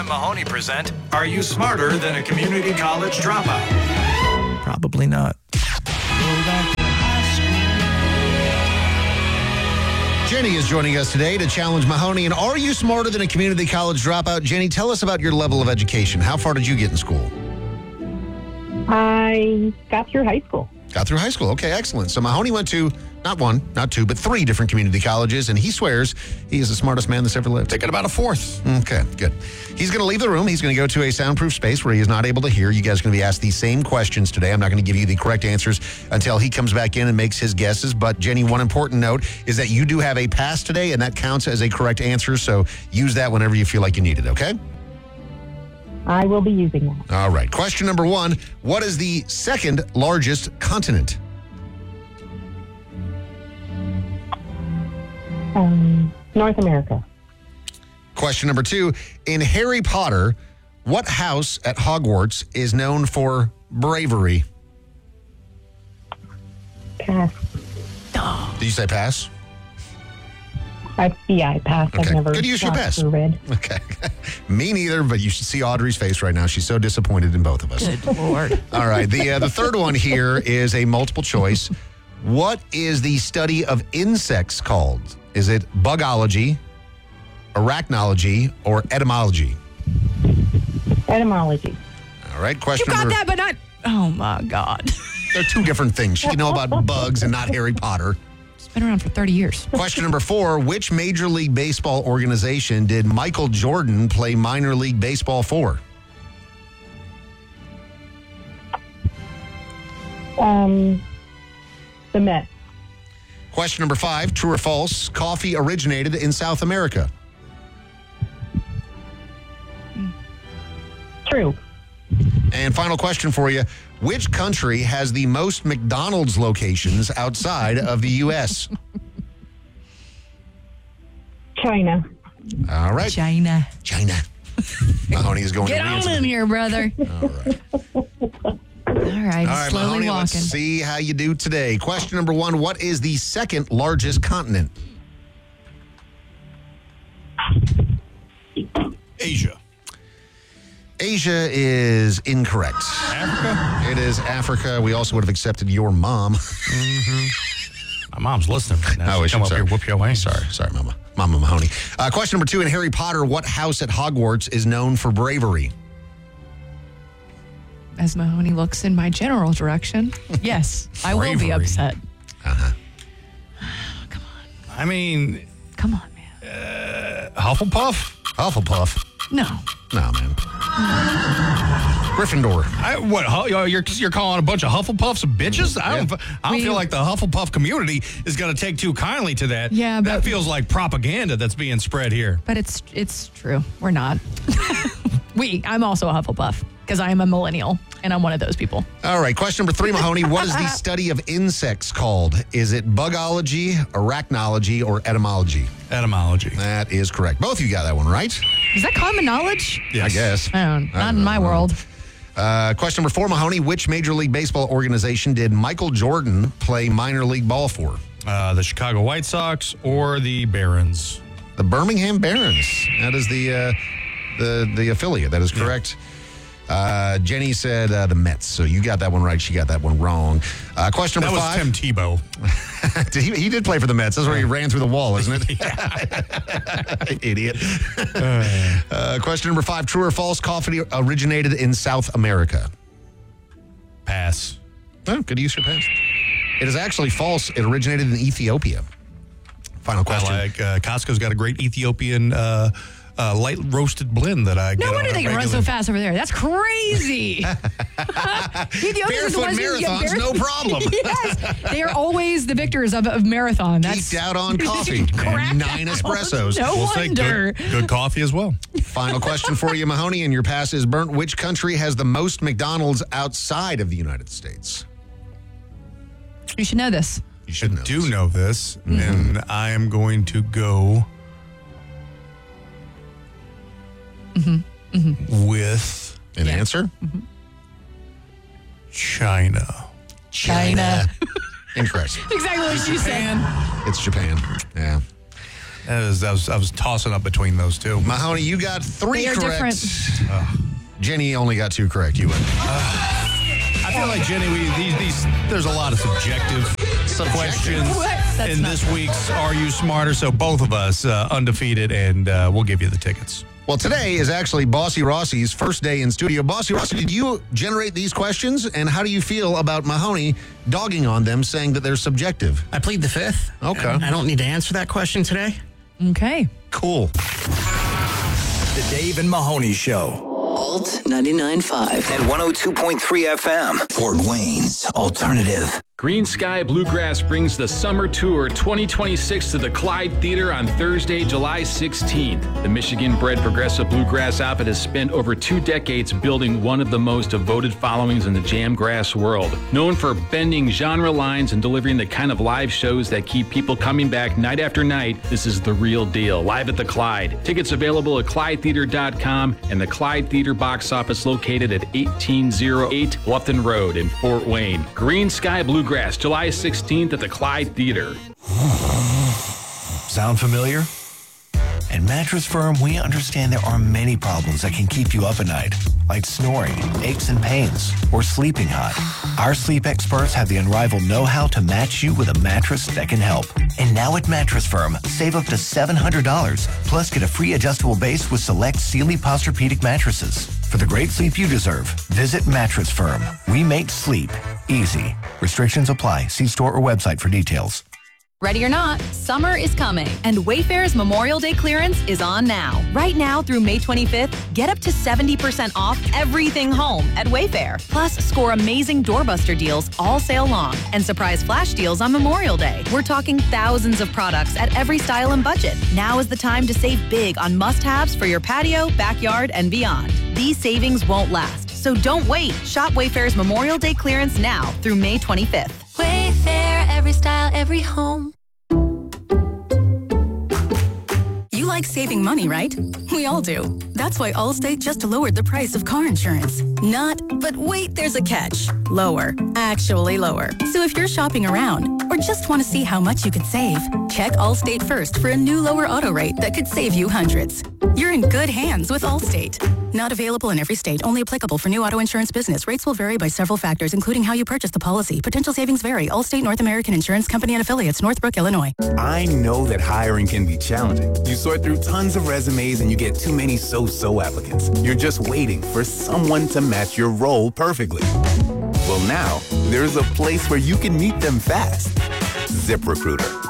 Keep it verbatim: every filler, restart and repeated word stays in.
Mahoney present Are You Smarter Than a Community College Dropout? Probably not. Jenny is joining us today to challenge Mahoney. And are you smarter than a community college dropout? Jenny, tell us about your level of education. How far did you get in school? I got through high school. Got through high school. Okay, excellent. So Mahoney went to not one, not two, but three different community colleges, and he swears he is the smartest man that's ever lived. Thinking about a fourth. Okay, good. He's going to leave the room. He's going to go to a soundproof space where he is not able to hear. You guys are going to be asked these same questions today. I'm not going to give you the correct answers until he comes back in and makes his guesses. But, Jenny, one important note is that you do have a pass today, and that counts as a correct answer. So use that whenever you feel like you need it, okay? I will be using that. All right. Question number one. What is the second largest continent? Um, North America. Question number two. In Harry Potter, what house at Hogwarts is known for bravery? Pass. Did you say pass? I, yeah, I passed. Okay. I've never Good use your watched pass. or read. Okay. Me neither, but you should see Audrey's face right now. She's so disappointed in both of us. Good Lord. All right. The, uh, the third one here is a multiple choice. What is the study of insects called? Is it bugology, arachnology, or etymology? Etymology. All right. You Question got number... that, but not... Oh, my God. They're two different things. She can know about bugs and not Harry Potter. It's been around for thirty years. Question number four. Which Major League Baseball organization did Michael Jordan play minor league baseball for? Um, the Mets. Question number five. True or false? Coffee originated in South America. True. And final question for you. Which country has the most McDonald's locations outside of the U S? China. All right. China. China. Mahoney is going Get to on answer. in here, brother. All right. All right, All right, slowly Mahoney, let's walking. see how you do today. Question number one. What is the second largest continent? Asia. Asia is incorrect. Africa? It is Africa. We also would have accepted your mom. My mom's listening right now. Oh, She'll come sorry. up here, whoop your way. Sorry, sorry, Mama. Mama Mahoney. Uh, question number two. In Harry Potter, what house at Hogwarts is known for bravery? As Mahoney looks in my general direction, yes, I will be Bravery. upset. Uh-huh. I mean, Come on, man. Hufflepuff? Hufflepuff. No. No, man. Gryffindor. I, what? Hu- You're you're calling a bunch of Hufflepuffs bitches? I don't. I don't We- feel like the Hufflepuff community is going to take too kindly to that. Yeah, that but- feels like propaganda that's being spread here. But it's it's true. We're not. we. I'm also a Hufflepuff because I am a millennial and I'm one of those people. All right, question number three, Mahoney. What is the study of insects called? Is it bugology, arachnology, or etymology? Etymology. That is correct. Both of you got that one right. Is that common knowledge? I guess. Oh, not in my world. Uh, question number four, Mahoney. Which Major League Baseball organization did Michael Jordan play minor league ball for? Uh, the Chicago White Sox or the Barons? The Birmingham Barons. That is the uh, the the affiliate. That is correct. Uh, Jenny said uh, the Mets. So you got that one right. She got that one wrong. Uh, question That number was five. Tim Tebow. did he, he did play for the Mets. That's where he ran through the wall, isn't it? Idiot. uh, question number five. True or false? Coffee originated in South America. Pass. Oh, good use of pass. It is actually false. It originated in Ethiopia. Final question. I like uh, Costco's got a great Ethiopian uh, uh, light roasted blend that I get. No on wonder a they can run regular- so fast over there. That's crazy. Ethiopians are the Barefoot ones who get marathons, bare- no problem. Yes, they are always the victors of, of marathon. That's Geeked out on coffee Cracked and nine out. espressos. No We'll say wonder. good, good coffee as well. Final question for you, Mahoney, and your pass is burnt. Which country has the most McDonald's outside of the United States? You should know this. You should know. do this. know this, and I am going to go with An Yeah. answer? China. China. Incorrect. Exactly what she said. It's Japan. Yeah. That was, I was I was tossing up between those two. Mahoney, you got three They are correct. different. Jenny only got two correct. You win. I feel like, Jenny, we, these, these, there's a lot of subjective, questions That's in not this week's Are You Smarter? So both of us uh, undefeated, and uh, we'll give you the tickets. Well, today is actually Bossy Rossi's first day in studio. Bossy Rossi, did you generate these questions? And how do you feel about Mahoney dogging on them, saying that they're subjective? I plead the fifth. Okay. I don't need to answer that question today. Okay. Cool. The Dave and Mahoney Show. Alt ninety-nine point five. And one oh two point three F M. Fort Wayne's Alternative. Green Sky Bluegrass brings the Summer Tour twenty twenty-six to the Clyde Theater on Thursday, July sixteenth. The Michigan-bred progressive bluegrass outfit has spent over two decades building one of the most devoted followings in the jamgrass world. Known for bending genre lines and delivering the kind of live shows that keep people coming back night after night, this is the real deal, live at the Clyde. Tickets available at clyde theater dot com and the Clyde Theater box office located at eighteen oh eight Bluffton Road in Fort Wayne. Green Sky Bluegrass. July sixteenth at the Clyde Theater. Sound familiar? At Mattress Firm, we understand there are many problems that can keep you up at night, like snoring, aches and pains, or sleeping hot. Our sleep experts have the unrivaled know-how to match you with a mattress that can help. And now at Mattress Firm, save up to seven hundred dollars, plus get a free adjustable base with select Sealy Posturepedic mattresses. For the great sleep you deserve, visit Mattress Firm. We make sleep easy. Restrictions apply. See store or website for details. Ready or not, summer is coming, and Wayfair's Memorial Day clearance is on now. Right now through May twenty-fifth, get up to seventy percent off everything home at Wayfair. Plus, score amazing doorbuster deals all sale long and surprise flash deals on Memorial Day. We're talking thousands of products at every style and budget. Now is the time to save big on must-haves for your patio, backyard, and beyond. These savings won't last, so don't wait. Shop Wayfair's Memorial Day clearance now through May twenty-fifth. Wayfair, every style, every home. You like saving money, right? We all do. That's why Allstate just lowered the price of car insurance. Not, but wait, there's a catch. Lower. Actually lower. So if you're shopping around or just want to see how much you could save, check Allstate first for a new lower auto rate that could save you hundreds. You're in good hands with Allstate. Not available in every state. Only applicable for new auto insurance business. Rates will vary by several factors, including how you purchase the policy. Potential savings vary. Allstate North American Insurance Company and Affiliates, Northbrook, Illinois. I know that hiring can be challenging. You sort through tons of resumes and you get too many so-so applicants. You're just waiting for someone to match your role perfectly. Well, now, there's a place where you can meet them fast. ZipRecruiter.